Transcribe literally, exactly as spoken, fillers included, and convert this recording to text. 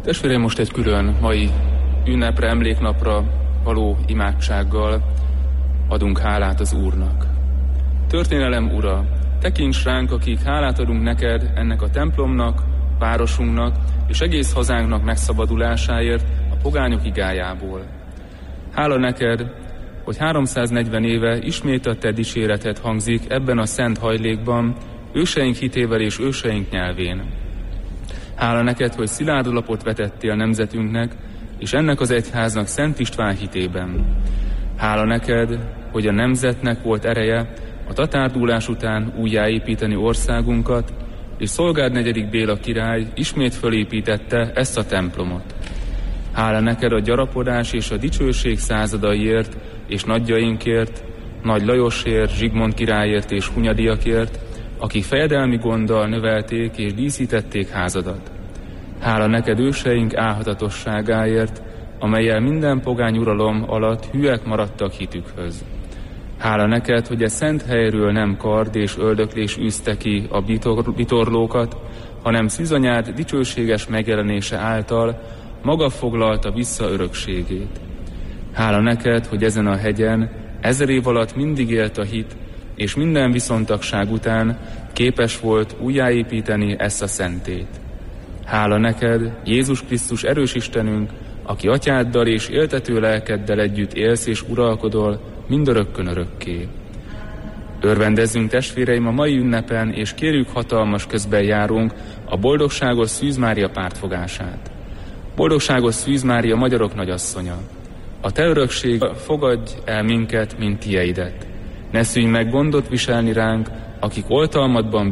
Testvéreim, most egy külön mai ünnepre, emléknapra való imádsággal adunk hálát az Úrnak. Történelem Ura, tekints ránk, akik hálát adunk neked ennek a templomnak, városunknak és egész hazánknak megszabadulásáért a pogányok igájából. Hála neked, hogy háromszáznegyven éve ismét a te dicséreted hangzik ebben a szent hajlékban, őseink hitével és őseink nyelvén. Hála neked, hogy szilárd alapot vetettél nemzetünknek, és ennek az egyháznak Szent István hitében. Hála neked, hogy a nemzetnek volt ereje a tatárdúlás után újjáépíteni országunkat, és szolgád negyedik Béla király ismét fölépítette ezt a templomot. Hála neked a gyarapodás és a dicsőség századaiért és nagyjainkért, Nagy Lajosért, Zsigmond királyért és Hunyadiakért, akik fejedelmi gonddal növelték és díszítették házadat. Hála neked őseink álhatatosságáért, amellyel minden pogány uralom alatt hűek maradtak hitükhöz. Hála neked, hogy e szent helyről nem kard és öldöklés űzte ki a bitor, bitorlókat, hanem szűzanyád dicsőséges megjelenése által maga foglalta vissza örökségét. Hála neked, hogy ezen a hegyen ezer év alatt mindig élt a hit, és minden viszontagság után képes volt újjáépíteni ezt a szentét. Hála neked, Jézus Krisztus erős Istenünk, aki atyáddal és éltető lelkeddel együtt élsz és uralkodol mindörökkön örökké. Örvendezzünk, testvéreim, a mai ünnepen, és kérjük hatalmas közben járunk a boldogságos Szűz Mária pártfogását. Boldogságos Szűz Mária, magyarok nagyasszonya! A te örökség fogadj el minket, mint tieidet. Ne szűnj meg gondot viselni ránk, akik oltalmadban